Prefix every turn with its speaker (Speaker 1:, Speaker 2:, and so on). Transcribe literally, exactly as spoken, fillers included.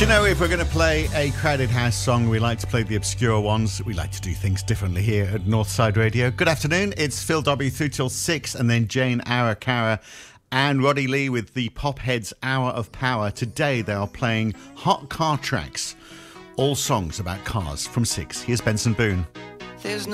Speaker 1: Do you know, if we're going to play a Crowded House song, we like to play the obscure ones. We like to do things differently here at Northside Radio. Good afternoon. It's Phil W. through till six, and then Jane Ara-Cara and Roddy Lee with the Popheads Hour of Power. Today they are playing Hot Car Tracks, all songs about cars from six. Here's Benson Boone.
Speaker 2: There's no